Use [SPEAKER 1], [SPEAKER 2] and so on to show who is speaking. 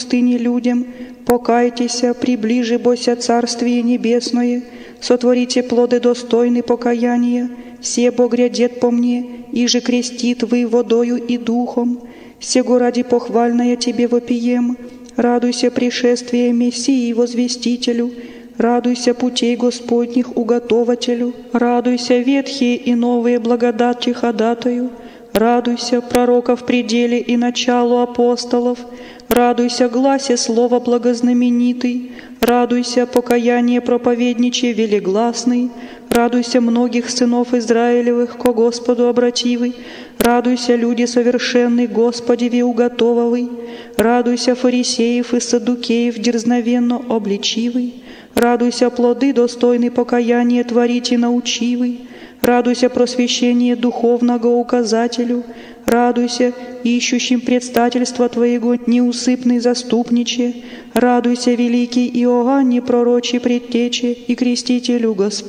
[SPEAKER 1] пустыне людям, покайтеся, приближибося Царствие Небесное, сотворите плоды достойны покаяния, все Бог грядет по мне, иже крестит вы водою и духом, сего ради похвальное Тебе вопием, радуйся пришествия Мессии возвестителю, радуйся путей Господних уготователю, радуйся ветхие и новые благодати ходатаю, радуйся пророков пределе и началу апостолов, радуйся гласе слова благознаменитый, радуйся покаяние проповедниче велегласный, радуйся многих сынов Израилевых ко Господу обративый, радуйся люди совершенный Господеве уготововый, радуйся фарисеев и саддукеев дерзновенно обличивый, радуйся плоды достойны покаяния творить и научивый, радуйся просвещение духовного указателю, радуйся ищущим предстательства Твоего неусыпный заступниче, радуйся великий Иоанне пророче предтече и крестителю Господь.